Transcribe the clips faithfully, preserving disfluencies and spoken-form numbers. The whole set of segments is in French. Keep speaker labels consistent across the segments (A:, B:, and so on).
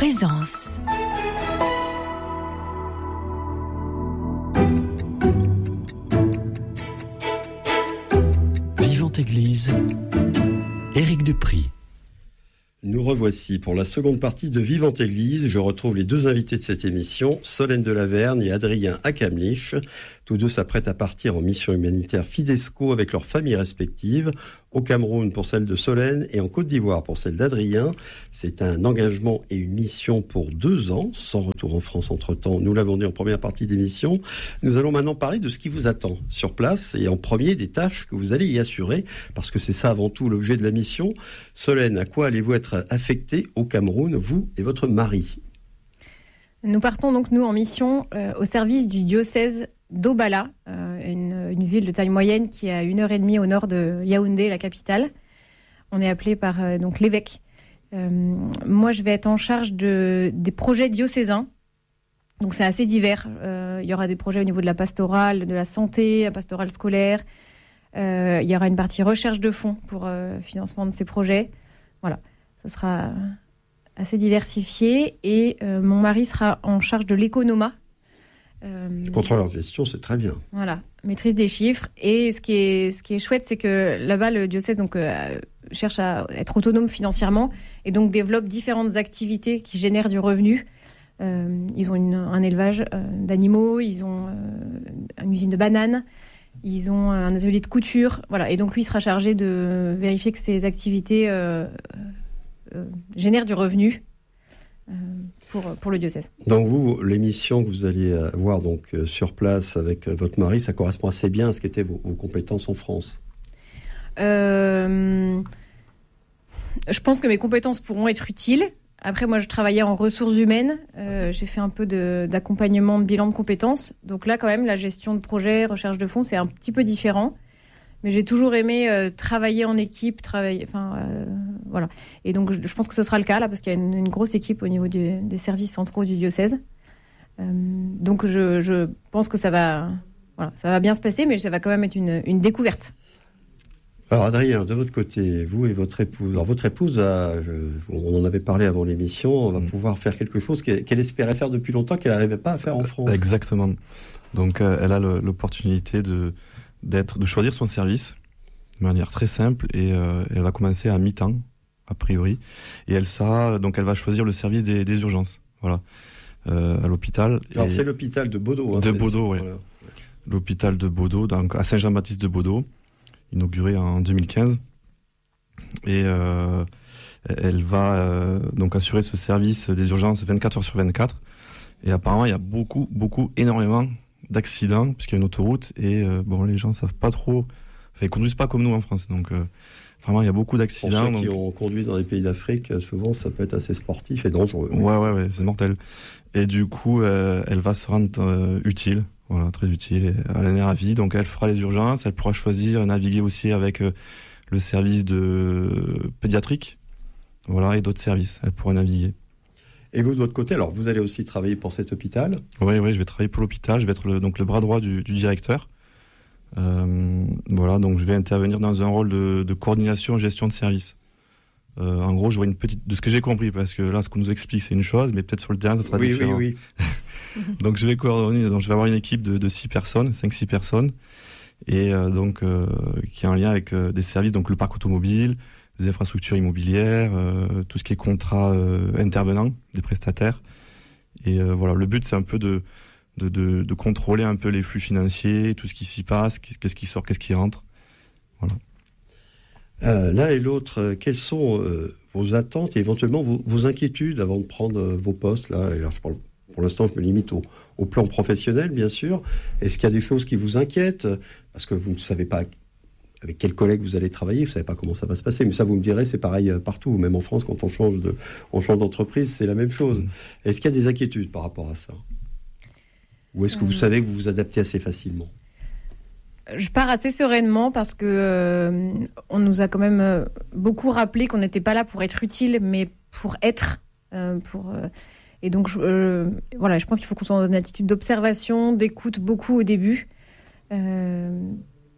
A: Présence.
B: Vivante Église, Éric Dupry.
C: Nous revoici pour la seconde partie de Vivante Église. Je retrouve les deux invités de cette émission, Solène Delavergne et Adrien Akamlich. Tous deux s'apprêtent à partir en mission humanitaire Fidesco avec leurs familles respectives, au Cameroun pour celle de Solène et en Côte d'Ivoire pour celle d'Adrien. C'est un engagement et une mission pour deux ans, sans retour en France entre-temps. Nous l'avons dit en première partie d'émission. Nous allons maintenant parler de ce qui vous attend sur place et en premier des tâches que vous allez y assurer, parce que c'est ça avant tout l'objet de la mission. Solène, à quoi allez-vous être affectée au Cameroun, vous et votre mari ?
D: Nous partons donc, nous, en mission euh, au service du diocèse d'Obala, euh, une, une ville de taille moyenne qui est à une heure et demie au nord de Yaoundé, la capitale. On est appelé par euh, donc l'évêque. Euh, moi, je vais être en charge de, des projets diocésains. Donc, c'est assez divers. Euh, il y aura des projets au niveau de la pastorale, de la santé, la pastorale scolaire. Euh, il y aura une partie recherche de fonds pour euh, financement de ces projets. Voilà, ça sera assez diversifié. Et euh, mon mari sera en charge de l'économat.
C: Euh, Contrôleur de gestion, c'est très bien.
D: Voilà, maîtrise des chiffres. Et ce qui est, ce qui est chouette, c'est que là-bas, le diocèse donc, euh, cherche à être autonome financièrement et donc développe différentes activités qui génèrent du revenu. Euh, ils ont une, un élevage euh, d'animaux, ils ont euh, une usine de bananes, ils ont un atelier de couture. Voilà. Et donc, lui, il sera chargé de vérifier que ces activités euh, euh, génèrent du revenu. Euh, Pour, pour le diocèse.
C: Donc vous, l'émission que vous allez avoir donc, euh, sur place avec euh, votre mari, ça correspond assez bien à ce qu'étaient vos, vos compétences en France.
D: euh, Je pense que mes compétences pourront être utiles. Après, moi, je travaillais en ressources humaines. Euh, j'ai fait un peu de, d'accompagnement de bilan de compétences. Donc là, quand même, la gestion de projet, recherche de fonds, c'est un petit peu différent. Mais j'ai toujours aimé euh, travailler en équipe, travailler, enfin, euh, voilà. Et donc, je, je pense que ce sera le cas, là, parce qu'il y a une, une grosse équipe au niveau du, des services centraux du diocèse. Euh, donc, je, je pense que ça va, voilà, ça va bien se passer, mais ça va quand même être une, une découverte.
C: Alors, Adrien, de votre côté, vous et votre épouse, alors votre épouse, a, je, on en avait parlé avant l'émission, va mmh. pouvoir faire quelque chose qu'elle, qu'elle espérait faire depuis longtemps, qu'elle n'arrivait pas à faire en France.
E: Exactement. Donc, euh, elle a le, l'opportunité de... d'être, de choisir son service de manière très simple et euh, elle va commencer à mi-temps a priori et elle sera donc elle va choisir le service des, des urgences, voilà, euh, à l'hôpital.
C: Alors
E: et
C: c'est l'hôpital de Bodo. Hein,
E: de Bodo, oui. Voilà. L'hôpital de Bodo, donc à Saint-Jean-Baptiste de Bodo, inauguré en deux mille quinze et euh, elle va euh, donc assurer ce service des urgences vingt-quatre heures sur vingt-quatre et apparemment il y a beaucoup beaucoup énormément d'accidents puisqu'il y a une autoroute et euh, bon les gens savent pas trop, enfin ils conduisent pas comme nous en France, donc euh, vraiment il y a beaucoup d'accidents.
C: Pour ceux
E: donc...
C: qui ont conduit dans les pays d'Afrique, souvent ça peut être assez sportif et dangereux.
E: Ouais ouais ouais, c'est mortel. Et du coup euh, elle va se rendre euh, utile, voilà, très utile. Et elle en est ravie, donc elle fera les urgences, elle pourra choisir naviguer aussi avec euh, le service de pédiatrique, voilà, et d'autres services, elle pourra naviguer.
C: Et vous, de votre côté, alors vous allez aussi travailler pour cet hôpital ?
E: Oui, oui, je vais travailler pour l'hôpital. Je vais être le, donc le bras droit du, du directeur. Euh, voilà, donc je vais intervenir dans un rôle de, de coordination et gestion de service. Euh, en gros, je vois une petite, de ce que j'ai compris, parce que là, ce qu'on nous explique, c'est une chose, mais peut-être sur le terrain, ça sera
C: oui,
E: différent.
C: Oui, oui,
E: Donc je vais coordonner. Donc je vais avoir une équipe de, de six personnes, cinq, six personnes, et euh, donc euh, qui est en lien avec euh, des services, donc le parc automobile, des infrastructures immobilières, euh, tout ce qui est contrat euh, intervenant, des prestataires. Et euh, voilà, le but c'est un peu de, de, de, de contrôler un peu les flux financiers, tout ce qui s'y passe, qu'est-ce qui sort, qu'est-ce qui rentre. Voilà.
C: Euh, l'un et l'autre, euh, quelles sont euh, vos attentes et éventuellement vos, vos inquiétudes avant de prendre euh, vos postes là ? Et alors, je parle, pour l'instant, je me limite au, au plan professionnel, bien sûr. Est-ce qu'il y a des choses qui vous inquiètent ? Parce que vous ne savez pas avec quels collègues vous allez travailler, vous savez pas comment ça va se passer, mais ça vous me direz, c'est pareil partout, même en France, quand on change de, on change d'entreprise, c'est la même chose. Mmh. Est-ce qu'il y a des inquiétudes par rapport à ça ? Ou est-ce que mmh. vous savez que vous vous adaptez assez facilement ?
D: Je pars assez sereinement parce que euh, on nous a quand même euh, beaucoup rappelé qu'on n'était pas là pour être utile, mais pour être. Euh, pour, euh, et donc, je, euh, voilà, je pense qu'il faut qu'on soit dans une attitude d'observation, d'écoute beaucoup au début. Euh,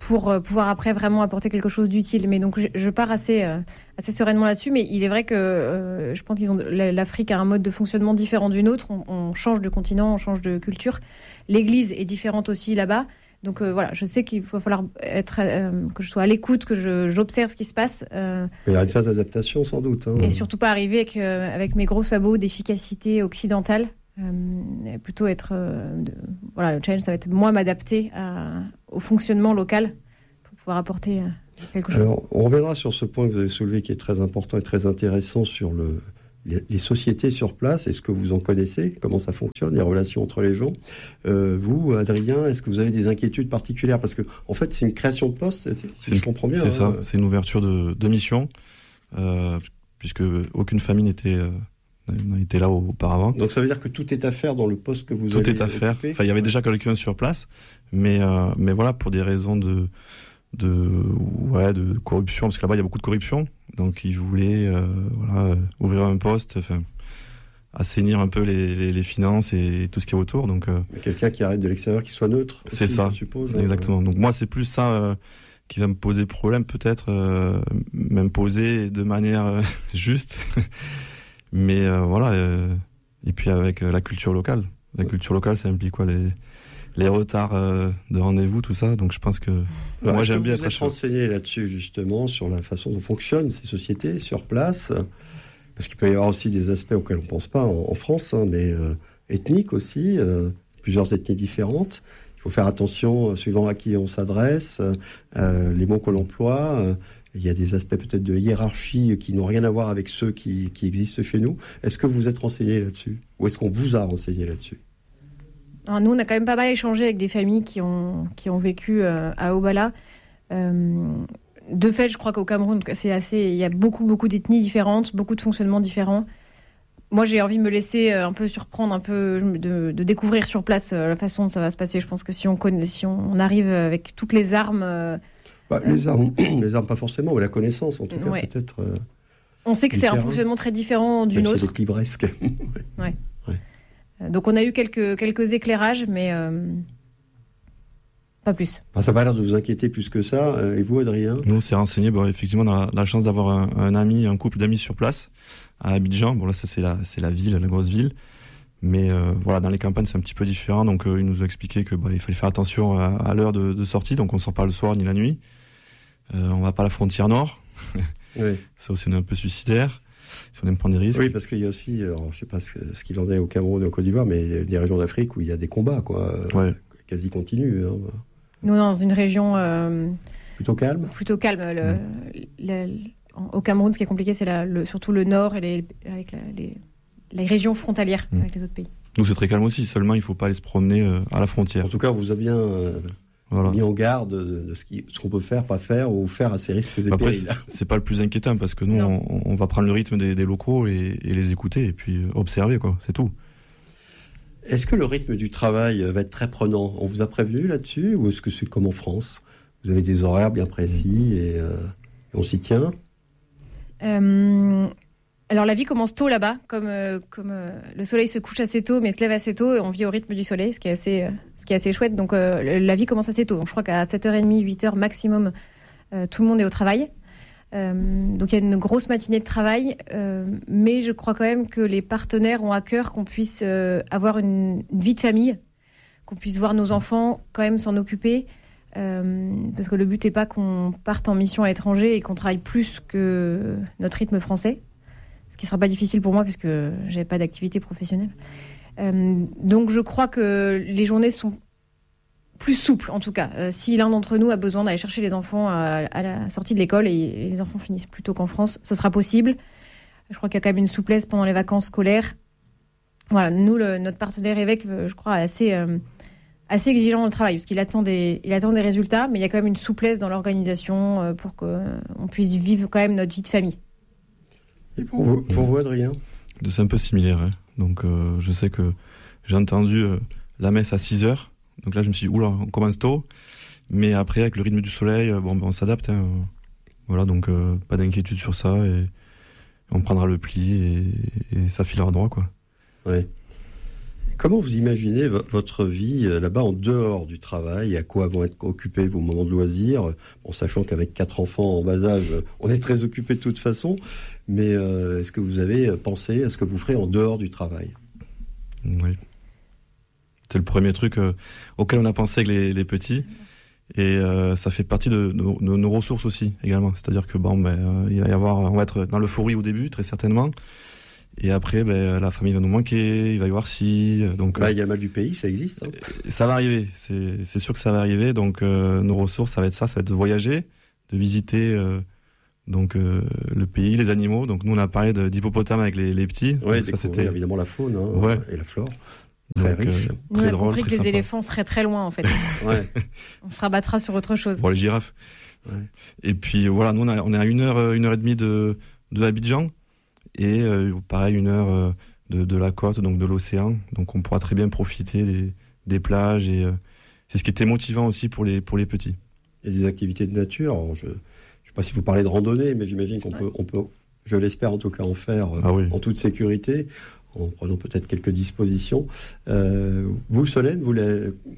D: pour euh, pouvoir après vraiment apporter quelque chose d'utile. Mais donc je, je pars assez, euh, assez sereinement là-dessus. Mais il est vrai que euh, je pense qu'ils ont l'Afrique a un mode de fonctionnement différent d'une autre. On, on change de continent, on change de culture. L'Église est différente aussi là-bas. Donc euh, voilà, je sais qu'il va falloir être, euh, que je sois à l'écoute, que je, j'observe ce qui se passe. Euh,
C: Il y a une phase d'adaptation sans doute. Hein.
D: Et surtout pas arriver avec, euh, avec mes gros sabots d'efficacité occidentale. Euh, plutôt être... Euh, de, voilà, le challenge, ça va être moi m'adapter à, au fonctionnement local pour pouvoir apporter euh, quelque chose.
C: Alors, on reviendra sur ce point que vous avez soulevé qui est très important et très intéressant sur le... les sociétés sur place. Est-ce que vous en connaissez? Comment ça fonctionne, les relations entre les gens? euh, Vous, Adrien, est-ce que vous avez des inquiétudes particulières? Parce que, en fait, c'est une création de poste, si
E: c'est,
C: je comprends bien.
E: C'est
C: hein.
E: ça, c'est une ouverture de, de mission, euh, puisque aucune famille n'était, euh, n'était là auparavant.
C: Donc ça veut dire que tout est à faire dans le poste que vous
E: tout
C: avez
E: est à
C: occupé.
E: faire. Enfin, il y avait déjà quelqu'un sur place, mais, euh, mais voilà, pour des raisons de... de ouais de corruption, parce que là-bas il y a beaucoup de corruption, donc ils voulaient euh, voilà euh, ouvrir un poste, enfin assainir un peu les, les, les finances et tout ce qui est autour. Donc euh,
C: Mais quelqu'un qui arrête de l'extérieur, qui soit neutre.
E: C'est
C: aussi,
E: ça,
C: je suppose.
E: exactement. Donc moi c'est plus ça euh, qui va me poser problème peut-être, euh, même poser de manière euh, juste, mais euh, voilà. Euh, et puis avec euh, la culture locale, la culture locale ça implique quoi, les les retards euh, de rendez-vous, tout ça. Donc je pense que
C: Alors,
E: moi j'aime bien
C: vous
E: être
C: êtes renseigné là-dessus justement sur la façon dont fonctionnent ces sociétés sur place, parce qu'il peut y avoir aussi des aspects auxquels on ne pense pas en, en France, hein, mais euh, ethniques aussi, euh, plusieurs ethnies différentes. Il faut faire attention euh, suivant à qui on s'adresse, euh, les mots qu'on emploie. Euh, il y a des aspects peut-être de hiérarchie qui n'ont rien à voir avec ceux qui, qui existent chez nous. Est-ce que vous êtes renseigné là-dessus, ou est-ce qu'on vous a renseigné là-dessus?
D: Alors, nous, on a quand même pas mal échangé avec des familles qui ont, qui ont vécu euh, à Obala. Euh, de fait, je crois qu'au Cameroun, c'est assez, il y a beaucoup, beaucoup d'ethnies différentes, beaucoup de fonctionnements différents. Moi, j'ai envie de me laisser un peu surprendre, un peu de, de découvrir sur place la façon dont ça va se passer. Je pense que si on connaît, si on arrive avec toutes les armes... Euh,
C: bah, les armes, les armes pas forcément, mais la connaissance en tout cas,
D: ouais.
C: peut-être... Euh,
D: on sait que c'est terrain. Un fonctionnement très différent d'une autre.
C: C'est des livresques.
D: ouais. Ouais. Donc on a eu quelques, quelques éclairages, mais euh, pas plus.
C: Enfin, ça n'a pas l'air de vous inquiéter plus que ça. Et vous, Adrien?
E: Nous, on s'est renseigné. Bon, effectivement, on a la chance d'avoir un, un ami, un couple d'amis sur place, à Abidjan. Bon, là, ça, c'est la, c'est la ville, la grosse ville. Mais euh, voilà, dans les campagnes, c'est un petit peu différent. Donc, euh, il nous a expliqué que bah, il fallait faire attention à, à l'heure de, de sortie. Donc, on ne sort pas le soir ni la nuit. Euh, on ne va pas à la frontière nord.
C: Oui.
E: Ça aussi, on est un peu suicidaire. Si on aime prendre des risques.
C: Oui, parce qu'il y a aussi, alors, je ne sais pas ce, ce qu'il en est au Cameroun et au Côte d'Ivoire, mais il y a des régions d'Afrique où il y a des combats, quoi,
E: ouais.
C: quasi continus. Hein.
D: Nous, dans une région euh,
C: plutôt calme.
D: Plutôt calme. Le, mmh. le, le, au Cameroun, ce qui est compliqué, c'est la, le, surtout le nord et les, avec la, les, les régions frontalières mmh. avec les autres pays.
E: Nous, c'est très calme aussi. Seulement, il ne faut pas aller se promener euh, à la frontière.
C: En tout cas, on vous a bien. Euh... Voilà. Mis en garde de, de ce, qui, ce qu'on peut faire, pas faire, ou faire à ces risques et
E: Après,
C: périls.
E: C'est, c'est pas le plus inquiétant parce que nous, on, on va prendre le rythme des, des locaux et, et les écouter et puis observer, quoi. C'est tout.
C: Est-ce que le rythme du travail va être très prenant? On vous a prévenu là-dessus, ou est-ce que c'est comme en France? Vous avez des horaires bien précis et, euh, et on s'y tient?
D: euh, Alors la vie commence tôt là-bas, comme, euh, comme euh, le soleil se couche assez tôt mais se lève assez tôt et on vit au rythme du soleil, ce qui est assez, euh, ce qui est assez chouette. Donc euh, la vie commence assez tôt. Donc, je crois qu'à sept heures trente, huit heures maximum, euh, tout le monde est au travail. Euh, donc il y a une grosse matinée de travail, euh, mais je crois quand même que les partenaires ont à cœur qu'on puisse euh, avoir une, une vie de famille, qu'on puisse voir nos enfants quand même s'en occuper. Euh, parce que le but n'est pas qu'on parte en mission à l'étranger et qu'on travaille plus que notre rythme français. Ce qui ne sera pas difficile pour moi puisque je n'avais pas d'activité professionnelle. Euh, donc je crois que les journées sont plus souples en tout cas. Euh, si l'un d'entre nous a besoin d'aller chercher les enfants à, à la sortie de l'école et les enfants finissent plus tôt qu'en France, ce sera possible. Je crois qu'il y a quand même une souplesse pendant les vacances scolaires. Voilà, nous, le, notre partenaire évêque, je crois, est assez, euh, assez exigeant dans le travail parce qu'il attend des, il attend des résultats, mais il y a quand même une souplesse dans l'organisation euh, pour qu'on puisse vivre quand même notre vie de famille.
C: Et pour vous, pour vous Adrien?
E: C'est un peu similaire. Hein. Donc, euh, je sais que j'ai entendu euh, la messe à six heures. Donc là, je me suis dit, oula, on commence tôt. Mais après, avec le rythme du soleil, euh, bon, ben, on s'adapte. Hein. Voilà, donc euh, pas d'inquiétude sur ça. Et on prendra le pli et, et ça filera droit, quoi.
C: Oui. Comment vous imaginez v- votre vie euh, là-bas en dehors du travail? À quoi vont être occupés vos moments de loisirs? Bon, sachant qu'avec quatre enfants en bas âge, on est très occupé de toute façon. Mais euh, est-ce que vous avez pensé à ce que vous ferez en dehors du travail?
E: Oui. C'est le premier truc euh, auquel on a pensé avec les, les petits. Et euh, ça fait partie de, de, de nos ressources aussi, également. C'est-à-dire que bon, ben, euh, il va y avoir, on va être dans l'euphorie au début, très certainement. Et après, ben, la famille va nous manquer, il va y avoir si. Donc,
C: bah, il y a le mal du pays, ça existe. Hein.
E: Ça va arriver, c'est, c'est sûr que ça va arriver. Donc, euh, nos ressources, ça va être ça, ça va être de voyager, de visiter euh, donc euh, le pays, les animaux. Donc, nous, on a parlé de, d'hippopotames avec les, les petits.
C: Oui,
E: ça, c'était
C: évidemment la faune hein,
E: ouais.
C: et la flore. Très
E: donc,
C: riche.
E: Euh,
D: Nous,
E: très
D: on a
E: drôle,
D: compris
E: très
D: que les
E: sympa.
D: éléphants seraient très loin, en fait.
C: Ouais.
D: On se rabattra sur autre chose.
E: Bon, les girafes.
C: Ouais.
E: Et puis, voilà, nous, on, a, on est à une heure, une heure et demie de, de Abidjan. Et euh, pareil, une heure euh, de, de la côte, donc de l'océan. Donc, on pourra très bien profiter des, des plages. Et euh, c'est ce qui était motivant aussi pour les, pour les petits.
C: Il y a des activités de nature. Alors, je ne sais pas si vous parlez de randonnée, mais j'imagine qu'on ouais. peut, on peut, je l'espère en tout cas, en faire euh, ah oui. en toute sécurité, en prenant peut-être quelques dispositions. Euh, vous, Solène, vous, la,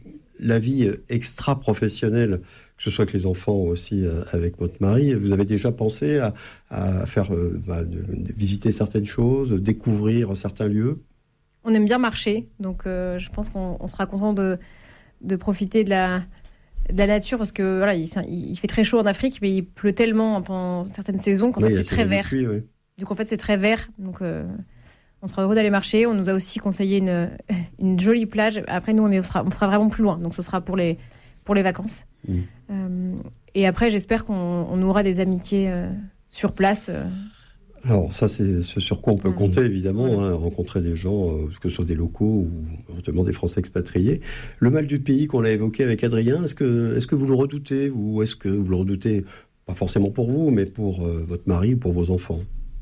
C: la vie extra-professionnelle, que ce soit avec les enfants ou aussi euh, avec votre mari, vous avez déjà pensé à, à faire euh, bah, de, de visiter certaines choses, découvrir certains lieux?
D: On aime bien marcher, donc euh, je pense qu'on on sera content de, de profiter de la, de la nature, parce que voilà, il, il fait très chaud en Afrique, mais il pleut tellement pendant certaines saisons qu'en oui, fait c'est très vert. Pluie, oui. Donc en fait c'est très vert, donc euh, on sera heureux d'aller marcher. On nous a aussi conseillé une, une jolie plage. Après nous on, est, on, sera, on sera vraiment plus loin, donc ce sera pour les, pour les vacances. Mmh. Euh, et après j'espère qu'on on aura des amitiés euh, sur place. Euh.
C: Alors ça c'est ce sur quoi on peut mmh. compter évidemment, ouais. hein, rencontrer des gens, euh, que ce soit des locaux ou éventuellement des Français expatriés. Le mal du pays qu'on a évoqué avec Adrien, est-ce que, est-ce que vous le redoutez, ou est-ce que vous le redoutez, pas forcément pour vous, mais pour euh, votre mari ou pour vos enfants?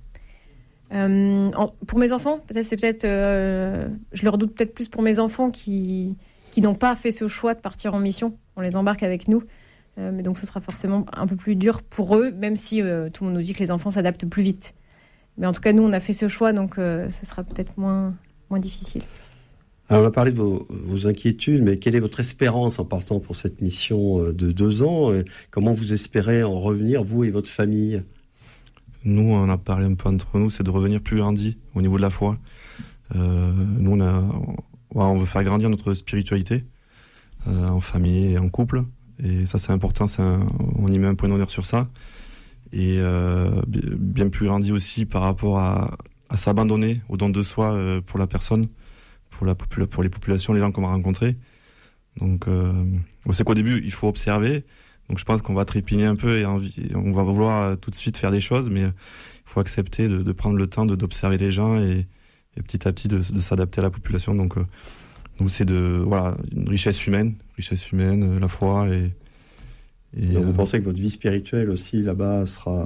D: euh, en, Pour mes enfants, peut-être c'est peut-être, euh, je le redoute peut-être plus pour mes enfants qui, qui n'ont pas fait ce choix de partir en mission. On les embarque avec nous. Euh, mais donc ce sera forcément un peu plus dur pour eux, même si euh, tout le monde nous dit que les enfants s'adaptent plus vite. Mais en tout cas, nous, on a fait ce choix, donc euh, ce sera peut-être moins, moins difficile.
C: Alors, on a parlé de vos, vos inquiétudes, mais quelle est votre espérance en partant pour cette mission de deux ans? Comment vous espérez en revenir, vous et votre famille?
E: Nous, on a parlé un peu entre nous, c'est de revenir plus grandi au niveau de la foi. Euh, nous, on, a, on veut faire grandir notre spiritualité euh, en famille et en couple. Et ça, c'est important, c'est un, on y met un point d'honneur sur ça. Et euh, bien plus grandi aussi par rapport à, à s'abandonner au don de soi euh, pour la personne, pour, la popula- pour les populations, les gens qu'on va rencontrer. Donc, euh, on sait qu'au début, il faut observer. Donc, je pense qu'on va trépigner un peu et envie, on va vouloir tout de suite faire des choses, mais il faut accepter de, de prendre le temps de, d'observer les gens et, et petit à petit de, de s'adapter à la population. Donc, euh, nous, c'est de voilà une richesse humaine, richesse humaine, la foi et
C: Et Donc euh... vous pensez que votre vie spirituelle aussi là-bas sera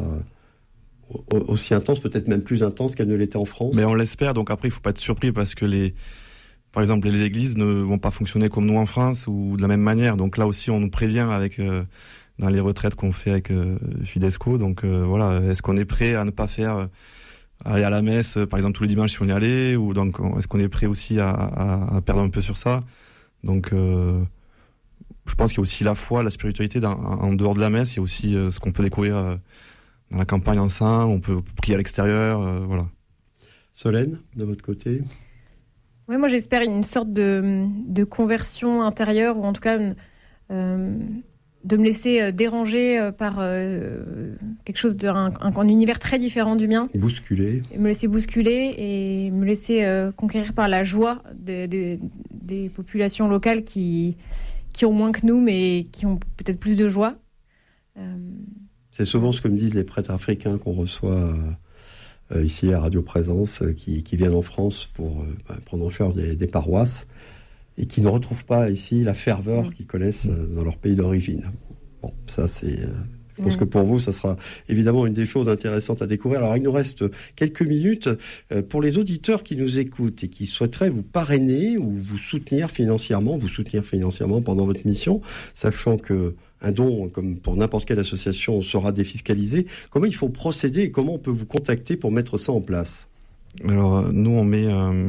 C: aussi intense, peut-être même plus intense qu'elle ne l'était en France?
E: Mais on l'espère, donc après il ne faut pas être surpris parce que les, par exemple les églises ne vont pas fonctionner comme nous en France ou de la même manière. Donc là aussi on nous prévient avec euh, dans les retraites qu'on fait avec euh, Fidesco. Donc euh, voilà, est-ce qu'on est prêt à ne pas faire euh, aller à la messe par exemple tous les dimanches si on y allait, ou donc est-ce qu'on est prêt aussi à, à, à perdre un peu sur ça? Donc euh, je pense qu'il y a aussi la foi, la spiritualité dans, en dehors de la messe. Il y a aussi euh, ce qu'on peut découvrir euh, dans la campagne ensemble. On peut prier à l'extérieur, euh, voilà.
C: Solène, de votre côté?
D: Oui, moi j'espère une sorte de, de conversion intérieure, ou en tout cas une, euh, de me laisser déranger par euh, quelque chose d'un un, un univers très différent du mien.
C: Bousculer.
D: Me laisser bousculer et me laisser euh, conquérir par la joie des, des, des populations locales qui qui ont moins que nous, mais qui ont peut-être plus de joie. Euh...
C: C'est souvent ce que me disent les prêtres africains qu'on reçoit euh, ici à Radio Présence, euh, qui, qui viennent en France pour euh, bah, prendre en charge des, des paroisses, et qui ne retrouvent pas ici la ferveur mmh. qu'ils connaissent euh, dans leur pays d'origine. Bon, ça c'est... Euh, je pense mmh. que pour vous, ça sera évidemment une des choses intéressantes à découvrir. Alors, il nous reste quelques minutes euh, pour les auditeurs qui nous écoutent et qui souhaiteraient vous parrainer ou vous soutenir financièrement, vous soutenir financièrement pendant votre mission, sachant que un don, comme pour n'importe quelle association, sera défiscalisé. Comment il faut procéder et comment on peut vous contacter pour mettre ça en place?
E: Alors, nous, on met euh,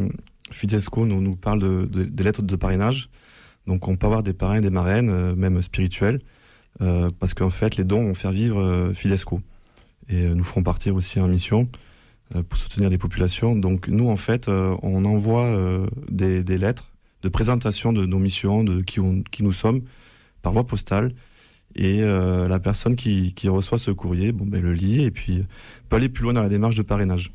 E: Fidesco nous, nous parle de, de, des lettres de parrainage. Donc on peut avoir des parrains, des marraines, euh, même spirituels, euh, parce qu'en fait les dons vont faire vivre euh, Fidesco. Et euh, nous ferons partir aussi en mission euh, pour soutenir les populations. Donc nous en fait euh, on envoie euh, des, des lettres de présentation de nos missions, de qui, on, qui nous sommes, par voie postale. Et euh, la personne qui, qui reçoit ce courrier, bon ben le lit et puis peut aller plus loin dans la démarche de parrainage.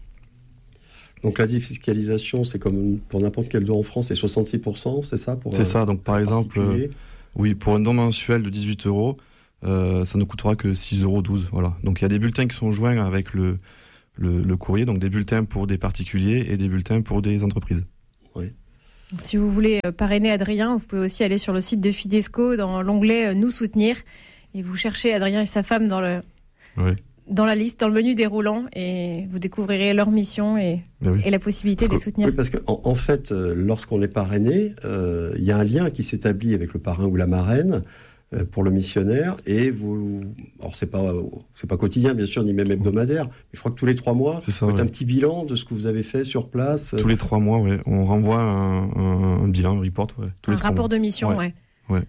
C: Donc la défiscalisation, c'est comme pour n'importe quel don en France, c'est soixante-six pour cent, c'est ça pour
E: C'est ça, donc par exemple, euh, oui, pour un don mensuel de dix-huit euros, euh, ça ne coûtera que six euros douze. Voilà. Donc il y a des bulletins qui sont joints avec le, le, le courrier, donc des bulletins pour des particuliers et des bulletins pour des entreprises.
C: Oui.
D: Donc, si vous voulez parrainer Adrien, vous pouvez aussi aller sur le site de Fidesco dans l'onglet Nous soutenir et vous cherchez Adrien et sa femme dans le...
E: Oui.
D: dans la liste, dans le menu déroulant, et vous découvrirez leur mission et,
E: oui.
D: et la possibilité de les soutenir.
C: Oui, parce qu'en en fait, euh, lorsqu'on est parrainé, il euh, y a un lien qui s'établit avec le parrain ou la marraine euh, pour le missionnaire, et vous, alors c'est pas, c'est pas quotidien bien sûr, ni même hebdomadaire, mais je crois que tous les trois mois,
E: c'est ça,
C: vous faites
E: ouais.
C: un petit bilan de ce que vous avez fait sur place.
E: Tous les trois mois, ouais, on renvoie un, un, un bilan, un report, ouais. Tous
D: un
E: les trois
D: rapport
E: mois.
D: de mission, ouais.
E: ouais. ouais.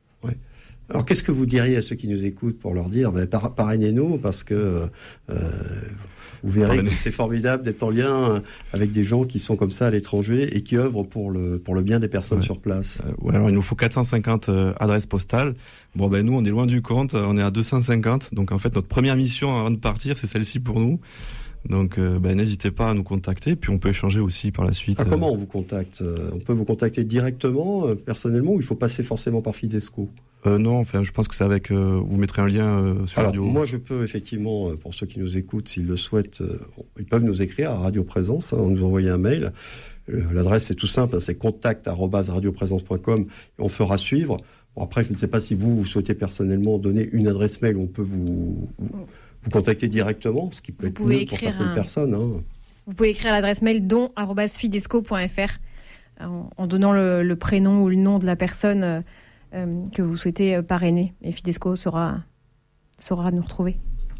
C: Alors, qu'est-ce que vous diriez à ceux qui nous écoutent pour leur dire, ben, par, parrainez-nous, parce que euh, vous verrez que c'est formidable d'être en lien avec des gens qui sont comme ça à l'étranger et qui œuvrent pour le, pour le bien des personnes
E: ouais.
C: sur place.
E: Euh, ouais, alors il nous faut quatre cent cinquante euh, adresses postales. Bon, ben nous, on est loin du compte, on est à deux cent cinquante. Donc, en fait, notre première mission avant de partir, c'est celle-ci pour nous. Donc, euh, ben, n'hésitez pas à nous contacter, puis on peut échanger aussi par la suite.
C: Ah, comment on vous contacte ? On peut vous contacter directement, euh, personnellement, ou il faut passer forcément par Fidesco ?
E: Euh, non, enfin, je pense que c'est avec. Euh, vous mettrez un lien euh, sur
C: Alors,
E: Radio.
C: Moi, je peux effectivement, pour ceux qui nous écoutent, s'ils le souhaitent, euh, ils peuvent nous écrire à Radio Présence, hein, nous envoyer un mail. Euh, l'adresse c'est tout simple, hein, c'est contact arobase radioprésence point com et on fera suivre. Bon, après, je ne sais pas si vous, vous souhaitez personnellement donner une adresse mail où on peut vous, vous, vous contacter directement, ce qui peut
D: vous
C: être mieux pour certaines
D: un...
C: personnes. Hein.
D: Vous pouvez écrire à l'adresse mail don arobase fidesco point f r en, en donnant le, le prénom ou le nom de la personne euh, euh, que vous souhaitez parrainer. Et Fidesco saura, saura nous retrouver.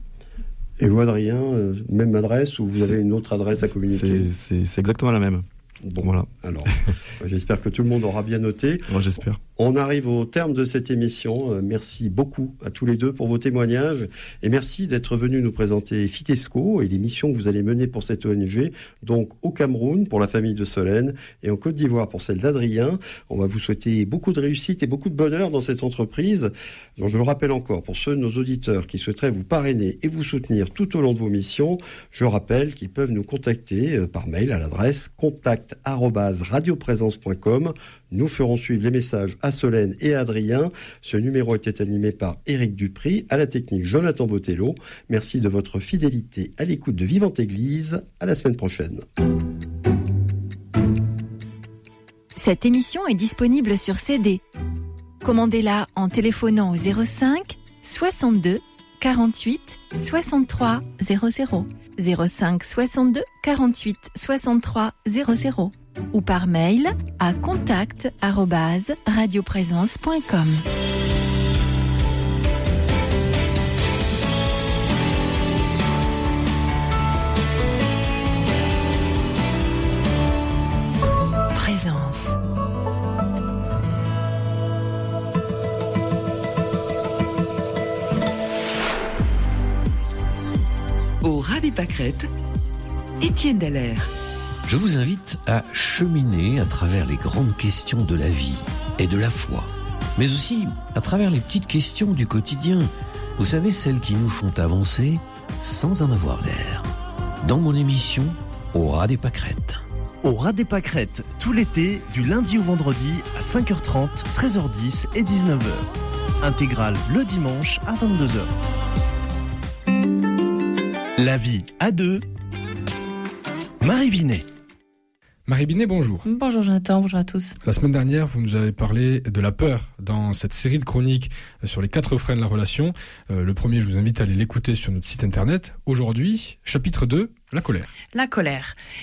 C: Et vous, Adrien, euh, même adresse ou vous avez une autre adresse à communiquer ?
E: C'est, c'est, c'est exactement la même.
C: Bon,
E: voilà.
C: Alors, j'espère que tout le monde aura bien noté.
E: Moi, j'espère.
C: On arrive au terme de cette émission. Euh, merci beaucoup à tous les deux pour vos témoignages et merci d'être venus nous présenter Fidesco et les missions que vous allez mener pour cette O N G, donc au Cameroun pour la famille de Solène et en Côte d'Ivoire pour celle d'Adrien. On va vous souhaiter beaucoup de réussite et beaucoup de bonheur dans cette entreprise. Donc, je le rappelle encore, pour ceux de nos auditeurs qui souhaiteraient vous parrainer et vous soutenir tout au long de vos missions, je rappelle qu'ils peuvent nous contacter par mail à l'adresse contact arobase radioprésence point com. Nous ferons suivre les messages à Solène et à Adrien. Ce numéro était animé par Éric Dupri, à la technique Jonathan Botello. Merci de votre fidélité à l'écoute de Vivante Église. À la semaine prochaine.
A: Cette émission est disponible sur C D. Commandez-la en téléphonant au zéro cinq soixante-deux quarante-huit soixante-trois zéro zéro. zéro cinq soixante-deux quarante-huit soixante-trois zéro zéro ou par mail à contact arobase radioprésence point com. Présence.
F: Au ras des pâquerettes, Étienne Dallaire.
B: Je vous invite à cheminer à travers les grandes questions de la vie et de la foi, mais aussi à travers les petites questions du quotidien. Vous savez, celles qui nous font avancer sans en avoir l'air. Dans mon émission, Au ras des pâquerettes.
G: Au ras des pâquerettes, tout l'été, du lundi au vendredi à cinq heures trente, treize heures dix et dix-neuf heures. Intégrale le dimanche à vingt-deux heures. La vie à deux. Marie Binet.
H: Marie Binet, bonjour.
I: Bonjour Jonathan, bonjour à tous.
H: La semaine dernière, vous nous avez parlé de la peur dans cette série de chroniques sur les quatre freins de la relation. Euh, le premier, je vous invite à aller l'écouter sur notre site internet. Aujourd'hui, chapitre deux, la colère.
I: La colère.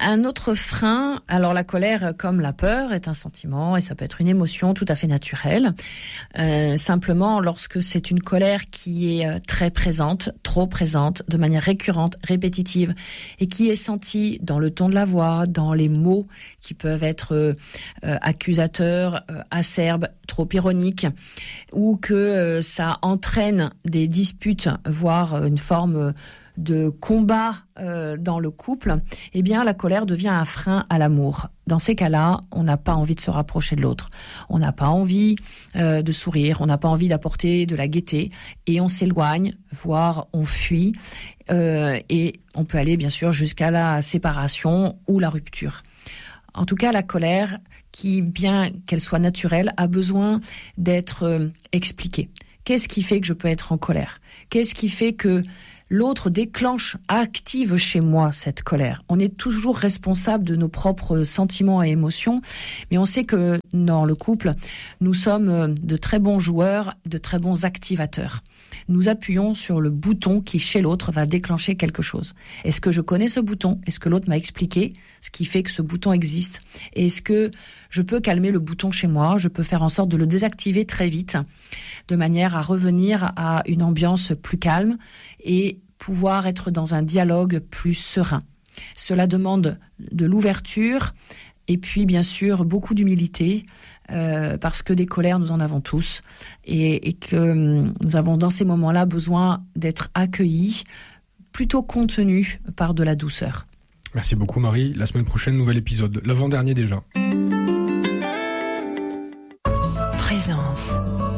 I: Un autre frein, alors la colère comme la peur est un sentiment et ça peut être une émotion tout à fait naturelle. Euh, simplement, lorsque c'est une colère qui est très présente, trop présente, de manière récurrente, répétitive et qui est sentie dans le ton de la voix, dans les mots qui peuvent être euh, accusateurs, euh, acerbes, trop ironiques, ou que euh, ça entraîne des disputes, voire une forme de combat euh, dans le couple, eh bien la colère devient un frein à l'amour. Dans ces cas-là, on n'a pas envie de se rapprocher de l'autre. On n'a pas envie euh, de sourire, on n'a pas envie d'apporter de la gaieté et on s'éloigne, voire on fuit euh, et on peut aller bien sûr jusqu'à la séparation ou la rupture. En tout cas, la colère, qui bien qu'elle soit naturelle, a besoin d'être euh, expliquée. Qu'est-ce qui fait que je peux être en colère ? Qu'est-ce qui fait que l'autre déclenche, active chez moi cette colère? On est toujours responsable de nos propres sentiments et émotions, mais on sait que dans le couple, nous sommes de très bons joueurs, de très bons activateurs. Nous appuyons sur le bouton qui, chez l'autre, va déclencher quelque chose. Est-ce que je connais ce bouton ? Est-ce que l'autre m'a expliqué ce qui fait que ce bouton existe ? Et est-ce que je peux calmer le bouton chez moi ? Je peux faire en sorte de le désactiver très vite, de manière à revenir à une ambiance plus calme et pouvoir être dans un dialogue plus serein. Cela demande de l'ouverture et puis bien sûr beaucoup d'humilité, euh, parce que des colères nous en avons tous et, et que nous avons dans ces moments-là besoin d'être accueillis, plutôt contenus par de la douceur.
H: Merci beaucoup Marie. La semaine prochaine, nouvel épisode, l'avant-dernier déjà.
A: Présence.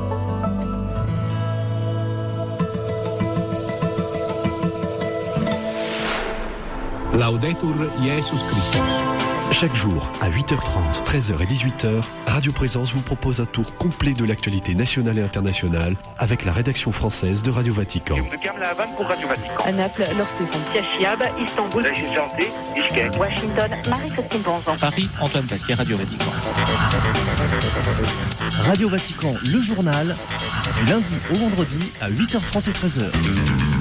J: Laudetur Jesus Christus.
K: Chaque jour, à huit heures trente, treize heures et dix-huit heures, Radio Présence vous propose un tour complet de l'actualité nationale et internationale avec la rédaction française de Radio Vatican.
L: À Naples, Laure Stéphane.
M: Cachiab, Istanbul,
L: Washington, Marie-Christine Bonzon.
N: Paris, Antoine Pasquier, Radio Vatican.
G: Radio Vatican, le journal, du lundi au vendredi à huit heures trente et treize heures.